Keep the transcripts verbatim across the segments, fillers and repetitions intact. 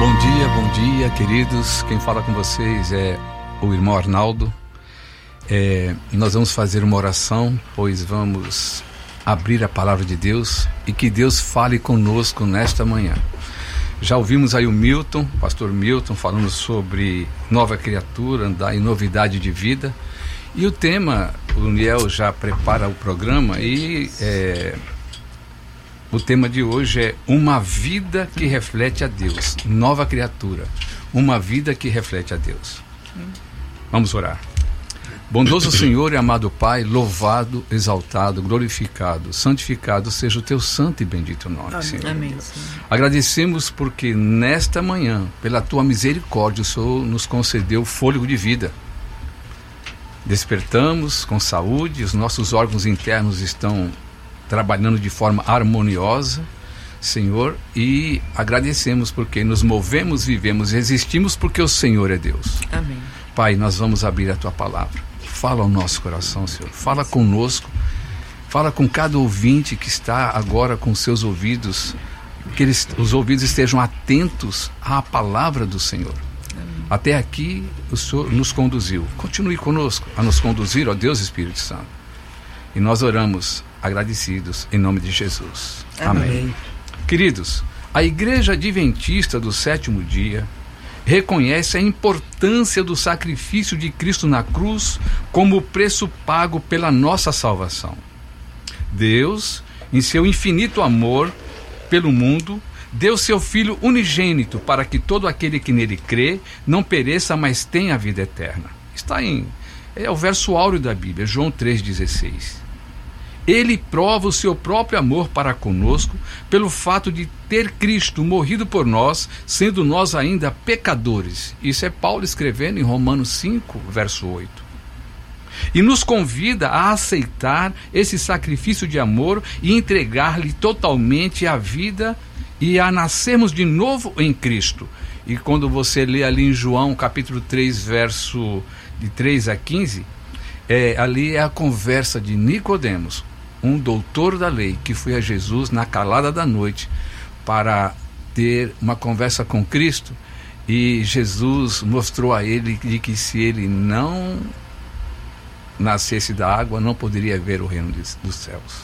Bom dia, bom dia, queridos. Quem fala com vocês é o irmão Arnaldo. É, nós vamos fazer uma oração, pois vamos abrir a palavra de Deus e que Deus fale conosco nesta manhã. Já ouvimos aí o Milton, pastor Milton, falando sobre nova criatura, andar em novidade de vida. E o tema, o Niel já prepara o programa e é, o tema de hoje é uma vida que reflete a Deus, nova criatura, uma vida que reflete a Deus. Vamos orar. Bondoso Senhor e amado Pai, louvado, exaltado, glorificado, santificado seja o teu santo e bendito nome, Senhor. Amém. Agradecemos porque nesta manhã, pela tua misericórdia, o Senhor nos concedeu fôlego de vida. Despertamos com saúde, os nossos órgãos internos estão trabalhando de forma harmoniosa, Senhor, e agradecemos porque nos movemos, vivemos e existimos porque o Senhor é Deus. Amém. Pai, nós vamos abrir a tua palavra. Fala ao nosso coração, Senhor. Fala conosco. Fala com cada ouvinte que está agora com seus ouvidos, que eles, os ouvidos estejam atentos à palavra do Senhor. Amém. Até aqui o Senhor nos conduziu. Continue conosco a nos conduzir, ó Deus Espírito Santo. E nós oramos agradecidos em nome de Jesus. Amém. Amém. Queridos, a Igreja Adventista do Sétimo Dia reconhece a importância do sacrifício de Cristo na cruz como o preço pago pela nossa salvação. Deus, em seu infinito amor pelo mundo, deu seu Filho unigênito para que todo aquele que nele crê não pereça, mas tenha a vida eterna. Está em é o verso áureo da Bíblia, João três dezesseis. Ele prova o seu próprio amor para conosco pelo fato de ter Cristo morrido por nós, sendo nós ainda pecadores. Isso é Paulo escrevendo em Romanos cinco, verso oito. E nos convida a aceitar esse sacrifício de amor e entregar-lhe totalmente a vida e a nascermos de novo em Cristo. E quando você lê ali em João capítulo três, verso de três a quinze, é, ali é a conversa de Nicodemos, um doutor da lei, que foi a Jesus na calada da noite para ter uma conversa com Cristo, e Jesus mostrou a ele de que se ele não nascesse da água, não poderia ver o reino de, dos céus.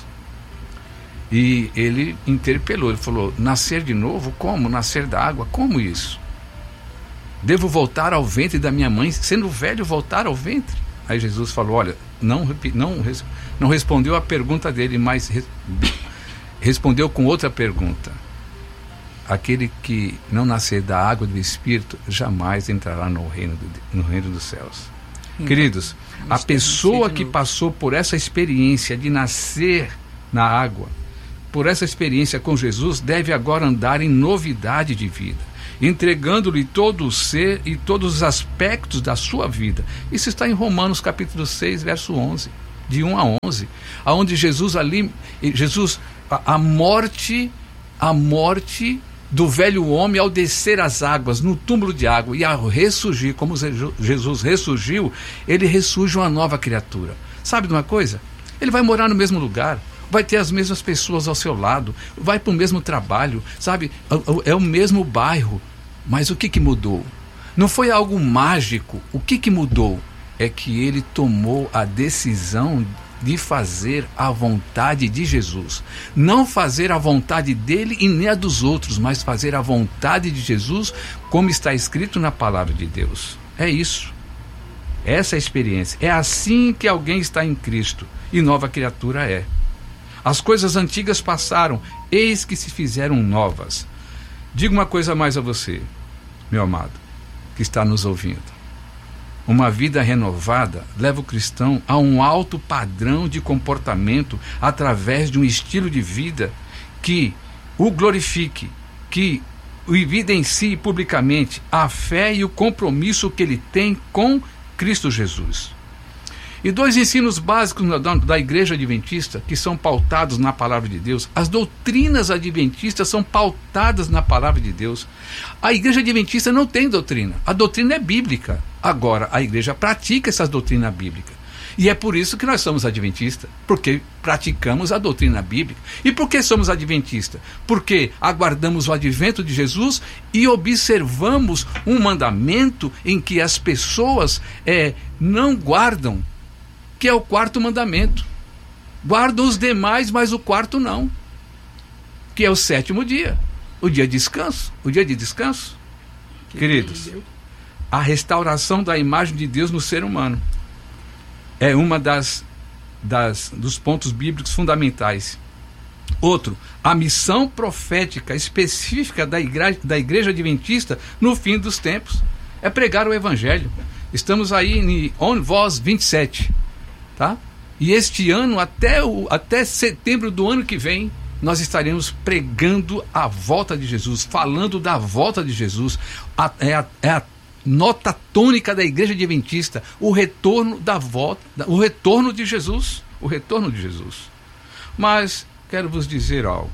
E ele interpelou, ele falou: nascer de novo? Como? Nascer da água? Como isso? Devo voltar ao ventre da minha mãe, sendo velho, voltar ao ventre? Aí Jesus falou: olha, não, não, não respondeu a pergunta dele, mas re, respondeu com outra pergunta. Aquele que não nascer da água do Espírito jamais entrará no reino, do, no reino dos céus. Então, queridos, a pessoa que passou por essa experiência de nascer na água, por essa experiência com Jesus, deve agora andar em novidade de vida, entregando-lhe todo o ser e todos os aspectos da sua vida. Isso está em Romanos capítulo seis, verso onze, de um a onze, aonde Jesus ali, Jesus, a, a morte, a morte do velho homem ao descer as águas, no túmulo de água, e ao ressurgir, como Jesus ressurgiu, ele ressurge uma nova criatura. Sabe de uma coisa? Ele vai morar no mesmo lugar, vai ter as mesmas pessoas ao seu lado, vai para o mesmo trabalho, sabe? É o mesmo bairro, mas o que que mudou? Não foi algo mágico. O que que mudou? É que ele tomou a decisão de fazer a vontade de Jesus. Não fazer a vontade dele e nem a dos outros, mas fazer a vontade de Jesus, como está escrito na palavra de Deus. É isso. Essa é a experiência. É assim que alguém está em Cristo e nova criatura é. As coisas antigas passaram, eis que se fizeram novas. Digo uma coisa mais a você, meu amado, que está nos ouvindo. Uma vida renovada leva o cristão a um alto padrão de comportamento através de um estilo de vida que o glorifique, que o evidencie publicamente a fé e o compromisso que ele tem com Cristo Jesus. E dois ensinos básicos da, da Igreja Adventista que são pautados na Palavra de Deus. As doutrinas adventistas são pautadas na Palavra de Deus. A Igreja Adventista não tem doutrina. A doutrina é bíblica. Agora, a Igreja pratica essa doutrina bíblica. E é por isso que nós somos adventistas, porque praticamos a doutrina bíblica. E por que somos adventistas? Porque aguardamos o advento de Jesus e observamos um mandamento em que as pessoas é, não guardam, que é o quarto mandamento. Guardam os demais, mas o quarto não, que é o sétimo dia, o dia de descanso, o dia de descanso. Que Queridos, a restauração da imagem de Deus no ser humano é uma das, das dos pontos bíblicos fundamentais. Outro, a missão profética específica da igreja, da igreja adventista no fim dos tempos é pregar o evangelho. Estamos aí em On Voz vinte e sete, tá? E este ano, até, o, até setembro do ano que vem, nós estaremos pregando a volta de Jesus, falando da volta de Jesus. A, é, a, é a nota tônica da igreja adventista, o retorno da volta, o retorno de Jesus, o retorno de Jesus. Mas quero vos dizer algo.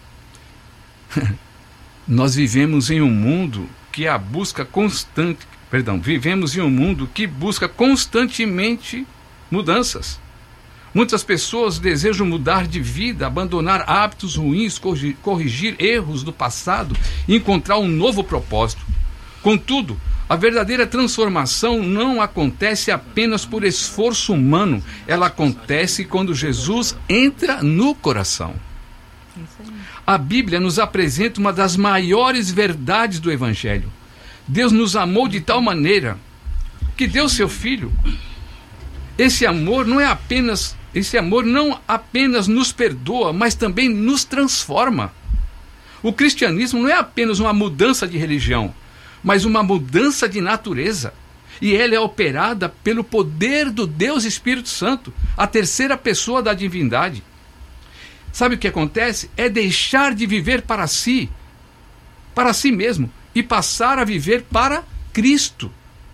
Nós vivemos em um mundo que a busca constante, perdão, vivemos em um mundo que busca constantemente mudanças. Muitas pessoas desejam mudar de vida, abandonar hábitos ruins, corrigir, corrigir erros do passado e encontrar um novo propósito. Contudo, a verdadeira transformação não acontece apenas por esforço humano, ela acontece quando Jesus entra no coração. A Bíblia nos apresenta uma das maiores verdades do Evangelho. Deus nos amou de tal maneira que deu seu Filho. Esse amor não é apenas, esse amor não apenas nos perdoa, mas também nos transforma. O cristianismo não é apenas uma mudança de religião, mas uma mudança de natureza. E ela é operada pelo poder do Deus Espírito Santo, a terceira pessoa da divindade. Sabe o que acontece? É deixar de viver para si, para si mesmo, e passar a viver para Cristo.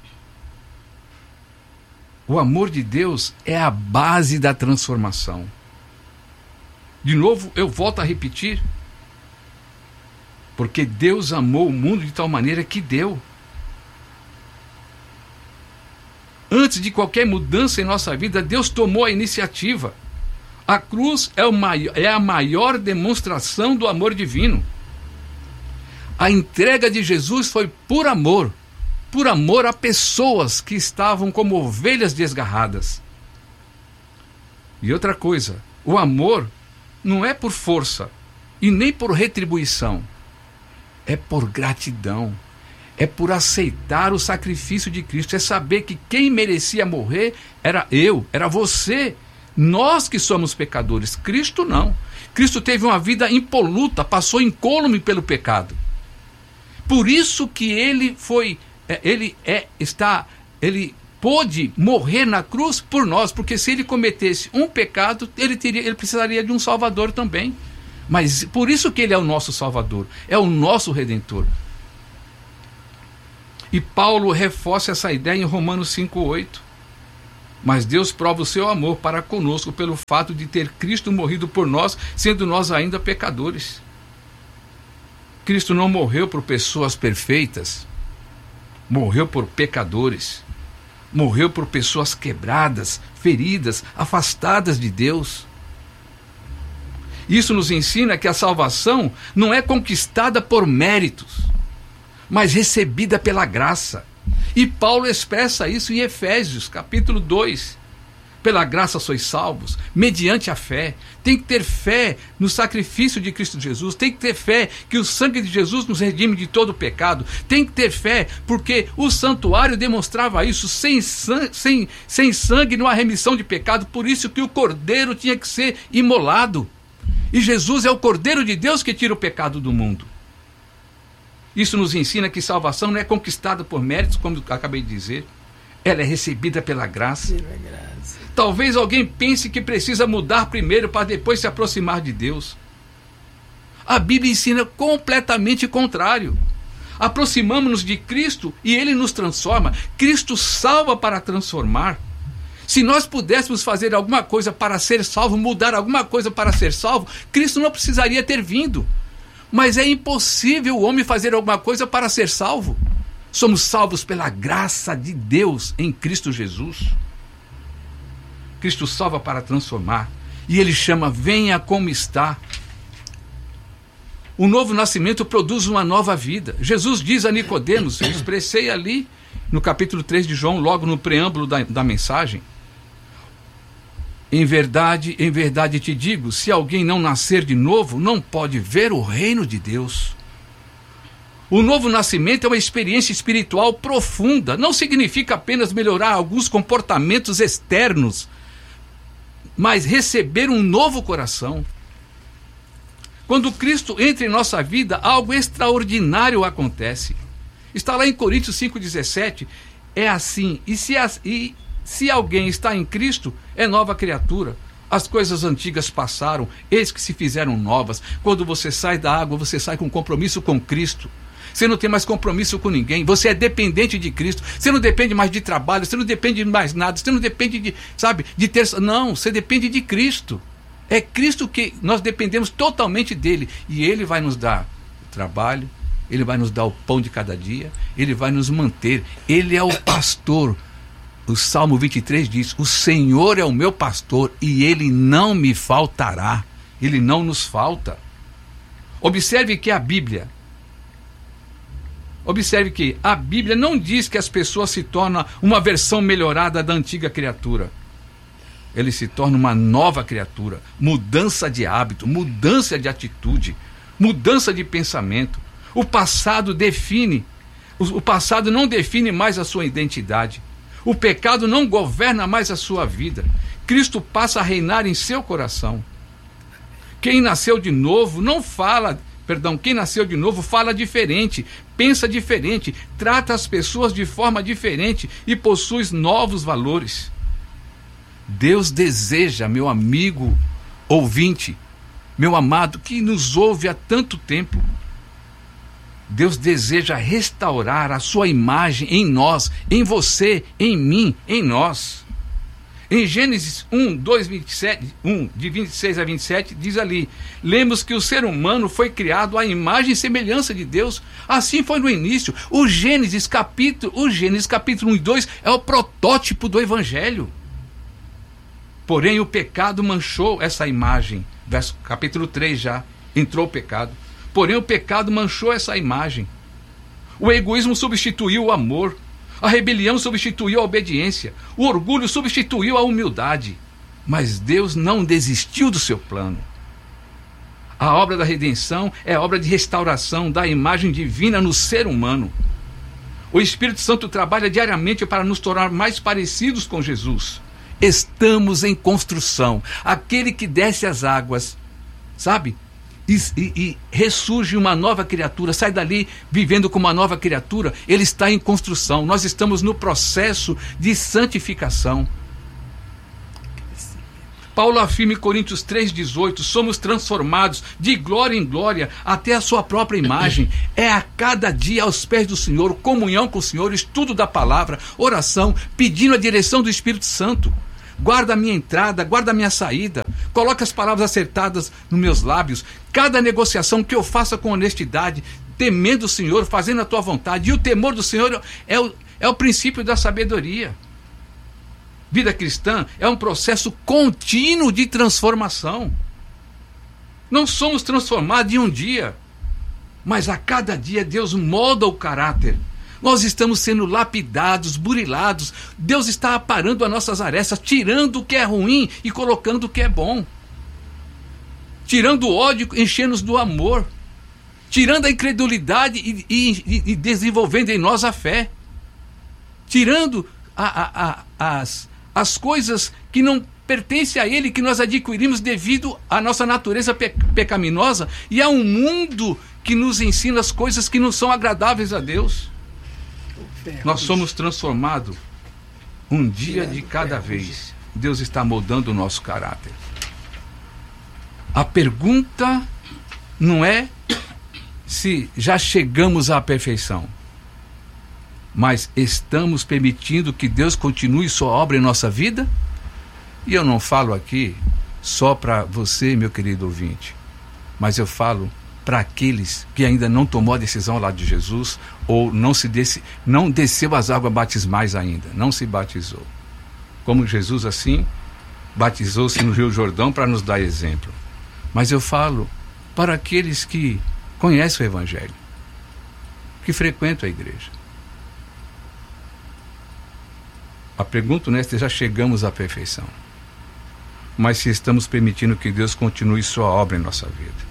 O amor de Deus é a base da transformação. De novo, eu volto a repetir. Porque Deus amou o mundo de tal maneira que deu. Antes de qualquer mudança em nossa vida, Deus tomou a iniciativa. A cruz é, o maior, é a maior demonstração do amor divino. A entrega de Jesus foi por amor. Por amor a pessoas que estavam como ovelhas desgarradas. E outra coisa, o amor não é por força e nem por retribuição. É por gratidão, é por aceitar o sacrifício de Cristo, é saber que quem merecia morrer era eu, era você, nós que somos pecadores, Cristo não. Cristo teve uma vida impoluta, passou incólume pelo pecado. Por isso que ele foi, ele é, está, ele pôde morrer na cruz por nós, porque se ele cometesse um pecado, ele, teria, ele precisaria de um Salvador também. Mas por isso que ele é o nosso Salvador, é o nosso Redentor. E Paulo reforça essa ideia em Romanos cinco, oito. Mas Deus prova o seu amor para conosco pelo fato de ter Cristo morrido por nós, sendo nós ainda pecadores. Cristo não morreu por pessoas perfeitas, morreu por pecadores, morreu por pessoas quebradas, feridas, afastadas de Deus. Isso nos ensina que a salvação não é conquistada por méritos, mas recebida pela graça. E Paulo expressa isso em Efésios, capítulo dois. Pela graça sois salvos, mediante a fé. Tem que ter fé no sacrifício de Cristo Jesus. Tem que ter fé que o sangue de Jesus nos redime de todo o pecado. Tem que ter fé porque o santuário demonstrava isso. Sem, sem, sem sangue não há remissão de pecado. Por isso que o cordeiro tinha que ser imolado. E Jesus é o Cordeiro de Deus que tira o pecado do mundo. Isso nos ensina que salvação não é conquistada por méritos, como eu acabei de dizer. Ela é recebida pela graça. Pela graça. Talvez alguém pense que precisa mudar primeiro para depois se aproximar de Deus. A Bíblia ensina completamente o contrário. Aproximamos-nos de Cristo e Ele nos transforma. Cristo salva para transformar. Se nós pudéssemos fazer alguma coisa para ser salvo, mudar alguma coisa para ser salvo, Cristo não precisaria ter vindo. Mas é impossível o homem fazer alguma coisa para ser salvo. Somos salvos pela graça de Deus em Cristo Jesus. Cristo salva para transformar. E Ele chama, venha como está. O novo nascimento produz uma nova vida. Jesus diz a Nicodemos, eu expressei ali no capítulo três de João, logo no preâmbulo da, da mensagem. Em verdade, em verdade te digo, se alguém não nascer de novo, não pode ver o reino de Deus. O novo nascimento é uma experiência espiritual profunda. Não significa apenas melhorar alguns comportamentos externos, mas receber um novo coração. Quando Cristo entra em nossa vida, algo extraordinário acontece. Está lá em Coríntios cinco, dezessete. É assim, e se, as, e se alguém está em Cristo, é nova criatura. As coisas antigas passaram, eis que se fizeram novas. Quando você sai da água, você sai com compromisso com Cristo. Você não tem mais compromisso com ninguém. Você é dependente de Cristo. Você não depende mais de trabalho. Você não depende de mais nada. Você não depende de, sabe, de ter... Não, você depende de Cristo. É Cristo que nós dependemos totalmente dele. E ele vai nos dar trabalho. Ele vai nos dar o pão de cada dia. Ele vai nos manter. Ele é o pastor. O Salmo vinte e três diz, o Senhor é o meu pastor e ele não me faltará. Ele não nos falta. Observe que a Bíblia... Observe que a Bíblia não diz que as pessoas se tornam uma versão melhorada da antiga criatura. Ele se torna uma nova criatura. Mudança de hábito, mudança de atitude, mudança de pensamento. O passado define, o passado não define mais a sua identidade. O pecado não governa mais a sua vida. Cristo passa a reinar em seu coração. Quem nasceu de novo não fala... Perdão, quem nasceu de novo fala diferente, pensa diferente, trata as pessoas de forma diferente e possui novos valores. Deus deseja, meu amigo ouvinte, meu amado, que nos ouve há tanto tempo, Deus deseja restaurar a sua imagem em nós, em você, em mim, em nós. Em Gênesis um, dois, vinte e sete, um, de vinte e seis a vinte e sete, diz ali, lemos que o ser humano foi criado à imagem e semelhança de Deus. Assim foi no início. O Gênesis capítulo, o Gênesis capítulo um e dois é o protótipo do Evangelho. Porém, o pecado manchou essa imagem. Verso, capítulo três já, entrou o pecado. Porém, o pecado manchou essa imagem. O egoísmo substituiu o amor. A rebelião substituiu a obediência. O orgulho substituiu a humildade. Mas Deus não desistiu do seu plano. A obra da redenção é a obra de restauração da imagem divina no ser humano. O Espírito Santo trabalha diariamente para nos tornar mais parecidos com Jesus. Estamos em construção. Aquele que desce as águas, sabe? E, e, e ressurge uma nova criatura, sai dali vivendo como uma nova criatura, ele está em construção. Nós estamos no processo de santificação. Paulo afirma em Coríntios três, dezoito, somos transformados de glória em glória até a sua própria imagem. É a cada dia aos pés do Senhor, comunhão com o Senhor, estudo da palavra, oração, pedindo a direção do Espírito Santo. Guarda a minha entrada, guarda a minha saída, coloca as palavras acertadas nos meus lábios. Cada negociação que eu faça com honestidade, temendo o Senhor, fazendo a tua vontade. E o temor do Senhor é o, é o princípio da sabedoria. Vida cristã é um processo contínuo de transformação. Não somos transformados em um dia, mas a cada dia Deus molda o caráter. Nós estamos sendo lapidados, burilados. Deus está aparando as nossas arestas, tirando o que é ruim e colocando o que é bom. Tirando o ódio, enchendo-nos do amor. Tirando a incredulidade e, e, e desenvolvendo em nós a fé. Tirando a, a, a, as, as coisas que não pertencem a Ele, que nós adquirimos devido à nossa natureza pe- pecaminosa e a um mundo que nos ensina as coisas que não são agradáveis a Deus. Nós somos transformados um dia de cada vez. Deus está moldando o nosso caráter. A pergunta não é se já chegamos à perfeição, mas estamos permitindo que Deus continue sua obra em nossa vida? E eu não falo aqui só para você, meu querido ouvinte, mas eu falo para aqueles que ainda não tomou a decisão ao lado de Jesus, ou não, se desse, não desceu as águas batismais ainda, não se batizou. Como Jesus assim, batizou-se no Rio Jordão para nos dar exemplo. Mas eu falo para aqueles que conhecem o Evangelho, que frequentam a igreja. A pergunta não é se já chegamos à perfeição, mas se estamos permitindo que Deus continue sua obra em nossa vida.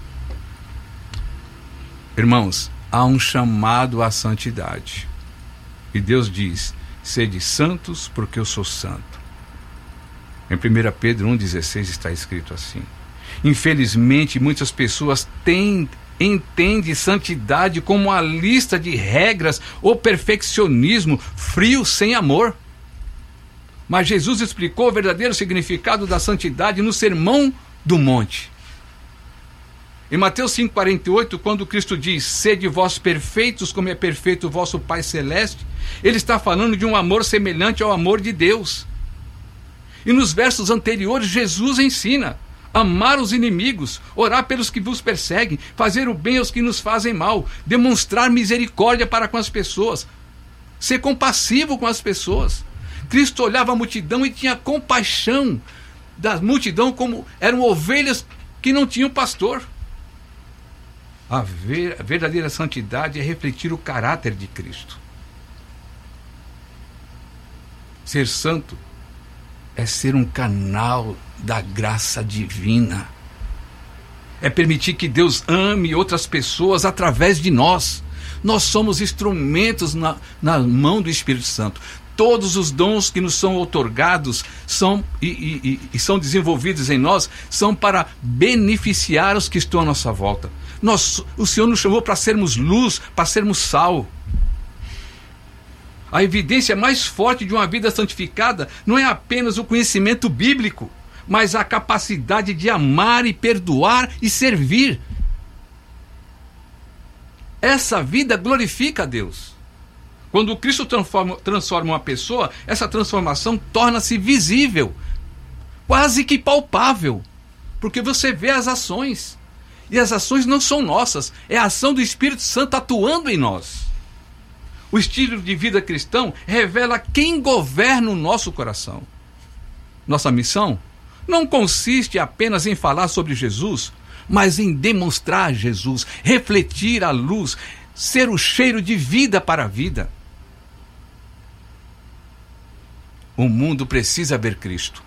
Irmãos, há um chamado à santidade. E Deus diz: sede santos, porque eu sou santo. Em primeira Pedro um dezesseis está escrito assim. Infelizmente, muitas pessoas têm, entendem santidade como uma lista de regras ou perfeccionismo frio sem amor. Mas Jesus explicou o verdadeiro significado da santidade no Sermão do Monte. Em Mateus cinco, quarenta e oito, quando Cristo diz: sede vós perfeitos como é perfeito o vosso Pai Celeste, Ele está falando de um amor semelhante ao amor de Deus. E nos versos anteriores, Jesus ensina: amar os inimigos, orar pelos que vos perseguem, fazer o bem aos que nos fazem mal, demonstrar misericórdia para com as pessoas, ser compassivo com as pessoas. Cristo olhava a multidão e tinha compaixão da multidão como eram ovelhas que não tinham pastor. A verdadeira santidade é refletir o caráter de Cristo. Ser santo é ser um canal da graça divina. É permitir que Deus ame outras pessoas através de nós. Nós somos instrumentos na, na mão do Espírito Santo. Todos os dons que nos são outorgados são, e, e, e são desenvolvidos em nós são para beneficiar os que estão à nossa volta. Nós, o Senhor nos chamou para sermos luz, para sermos sal. A evidência mais forte de uma vida santificada não é apenas o conhecimento bíblico, mas a capacidade de amar e perdoar e servir. Essa vida glorifica a Deus. Quando Cristo transforma, transforma uma pessoa, essa transformação torna-se visível, quase que palpável, porque você vê as ações. E as ações não são nossas, é a ação do Espírito Santo atuando em nós. O estilo de vida cristão revela quem governa o nosso coração. Nossa missão não consiste apenas em falar sobre Jesus, mas em demonstrar Jesus, refletir a luz, ser o cheiro de vida para a vida. O mundo precisa ver Cristo.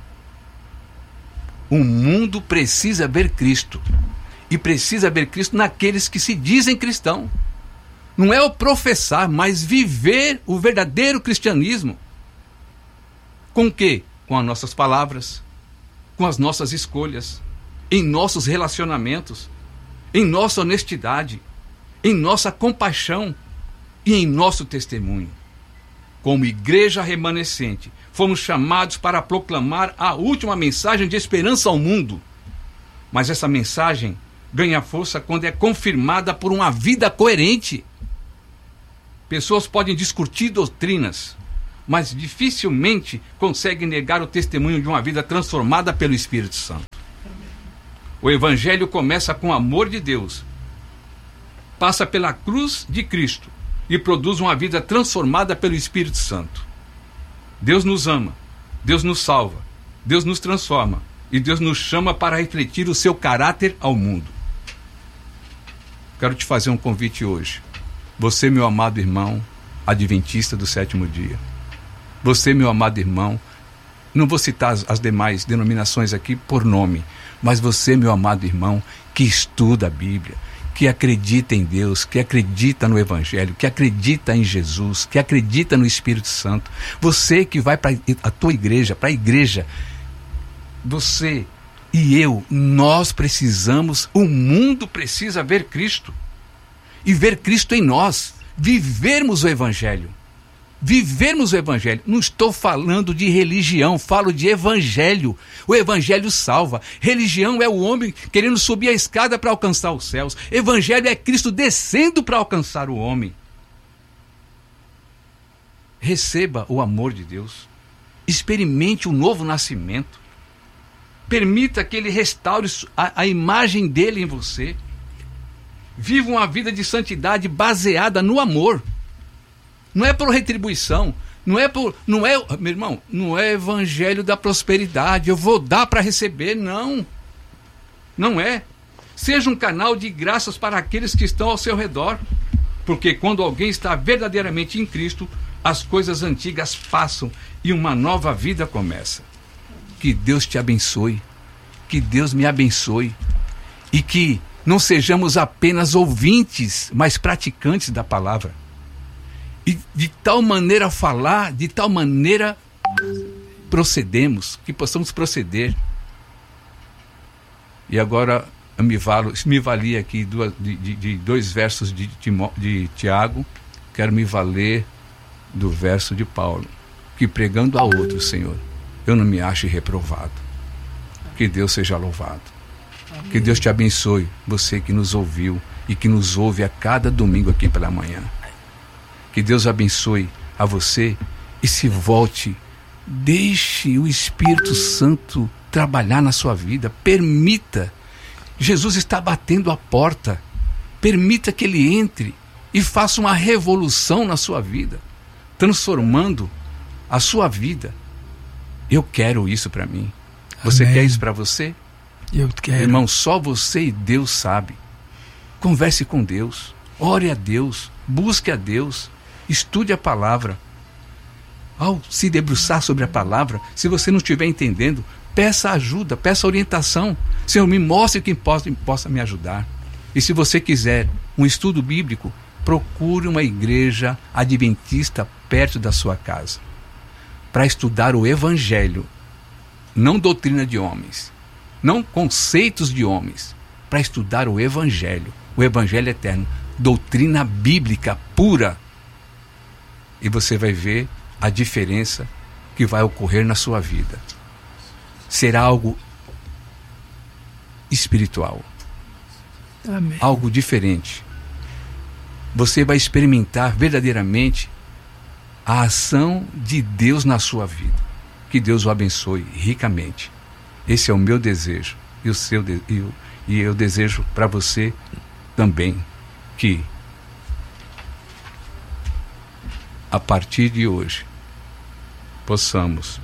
O mundo precisa ver Cristo. E precisa ver Cristo naqueles que se dizem cristão. Não é o professar, mas viver o verdadeiro cristianismo. Com o quê? Com as nossas palavras, com as nossas escolhas, em nossos relacionamentos, em nossa honestidade, em nossa compaixão e em nosso testemunho. Como igreja remanescente, fomos chamados para proclamar a última mensagem de esperança ao mundo. Mas essa mensagem ganha força quando é confirmada por uma vida coerente. Pessoas podem discutir doutrinas, mas dificilmente conseguem negar o testemunho de uma vida transformada pelo Espírito Santo. O Evangelho começa com o amor de Deus, passa pela cruz de Cristo e produz uma vida transformada pelo Espírito Santo. Deus nos ama, Deus nos salva, Deus nos transforma e Deus nos chama para refletir o seu caráter ao mundo. Quero te fazer um convite hoje. Você, meu amado irmão, adventista do sétimo dia. Você, meu amado irmão, não vou citar as, as demais denominações aqui por nome, mas você, meu amado irmão, que estuda a Bíblia, que acredita em Deus, que acredita no Evangelho, que acredita em Jesus, que acredita no Espírito Santo. Você que vai para a tua igreja, para a igreja, você e eu, nós precisamos, o mundo precisa ver Cristo. E ver Cristo em nós, vivermos o Evangelho. Vivermos o Evangelho. Não estou falando de religião, falo de Evangelho. O Evangelho salva. Religião é o homem querendo subir a escada para alcançar os céus. Evangelho é Cristo descendo para alcançar o homem. Receba o amor de Deus. Experimente o novo nascimento. Permita que Ele restaure a, a imagem dele em você. Viva uma vida de santidade baseada no amor. Não é por retribuição, Não é, por, não é, meu irmão, não é evangelho da prosperidade, eu vou dar para receber, não. Não é. Seja um canal de graças para aqueles que estão ao seu redor. Porque quando alguém está verdadeiramente em Cristo, as coisas antigas passam e uma nova vida começa. Que Deus te abençoe. Que Deus me abençoe. E que não sejamos apenas ouvintes, mas praticantes da palavra. E de tal maneira falar, de tal maneira procedemos, que possamos proceder. E agora eu me, valo, me vali aqui duas, de, de, de dois versos de, de, de Tiago, quero me valer do verso de Paulo, que pregando a outros, Senhor, eu não me acho reprovado. Que Deus seja louvado. Amém. Que Deus te abençoe, você que nos ouviu e que nos ouve a cada domingo aqui pela manhã. Que Deus abençoe a você e se volte, deixe o Espírito Santo trabalhar na sua vida, permita. Jesus está batendo a porta, permita que ele entre e faça uma revolução na sua vida, transformando a sua vida. Eu quero isso para mim. Você Amém. Quer isso para você? Eu quero. Irmão, só você e Deus sabe. Converse com Deus, ore a Deus, busque a Deus, estude a palavra. Ao se debruçar sobre a palavra, se você não estiver entendendo, peça ajuda, peça orientação. Senhor, me mostre quem possa, possa me ajudar. E se você quiser um estudo bíblico, procure uma igreja adventista perto da sua casa, para estudar o Evangelho, não doutrina de homens, não conceitos de homens, para estudar o Evangelho, o Evangelho eterno, doutrina bíblica pura. E você vai ver a diferença que vai ocorrer na sua vida. Será algo espiritual. Amém. Algo diferente. Você vai experimentar verdadeiramente a ação de Deus na sua vida. Que Deus o abençoe ricamente. Esse é o meu desejo. E, o seu de, e, eu, e eu desejo para você também que a partir de hoje possamos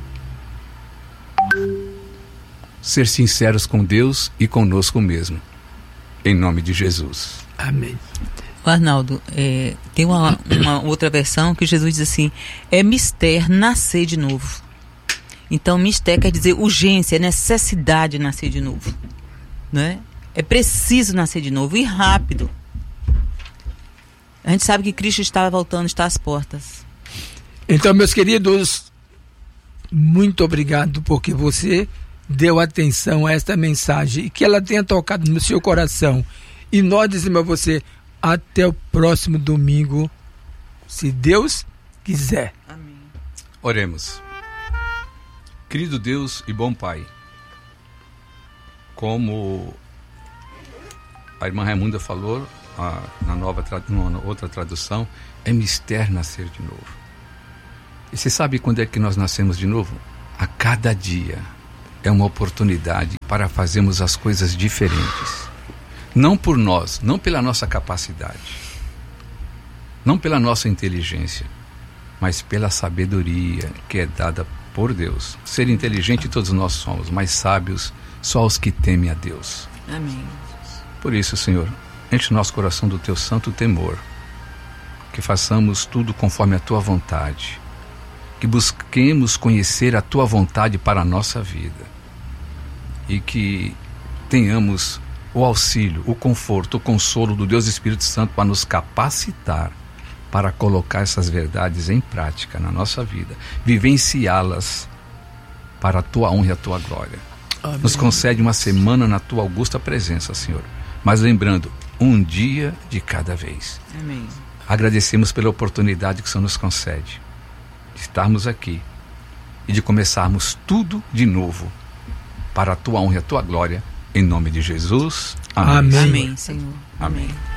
ser sinceros com Deus e conosco mesmo. Em nome de Jesus. Amém. Arnaldo, é, tem uma, uma outra versão que Jesus diz assim: é mister nascer de novo. Então, mister quer dizer urgência, é necessidade de nascer de novo, né? É preciso nascer de novo e rápido. A gente sabe que Cristo está voltando, está às portas. Então, meus queridos, muito obrigado porque você deu atenção a esta mensagem e que ela tenha tocado no seu coração. E nós dizemos a você, até o próximo domingo, se Deus quiser. Amém. Oremos. Querido Deus e bom Pai, como a irmã Raimunda falou, a, na nova na outra tradução, é mister nascer de novo. E você sabe quando é que nós nascemos de novo? A cada dia é uma oportunidade para fazermos as coisas diferentes. Não por nós, não pela nossa capacidade, não pela nossa inteligência, mas pela sabedoria que é dada por Deus. Ser inteligente todos nós somos, mas sábios só os que temem a Deus. Amém. Por isso, Senhor, enche nosso coração do teu santo temor, que façamos tudo conforme a tua vontade, que busquemos conhecer a tua vontade para a nossa vida e que tenhamos o auxílio, o conforto, o consolo do Deus Espírito Santo para nos capacitar para colocar essas verdades em prática na nossa vida, vivenciá-las para a tua honra e a tua glória. Amém. Nos concede uma semana na tua augusta presença, Senhor, mas lembrando, um dia de cada vez. Amém. Agradecemos pela oportunidade que o Senhor nos concede de estarmos aqui e de começarmos tudo de novo para a tua honra e a tua glória, em nome de Jesus. Amém. Amém. Amém, Senhor. Amém.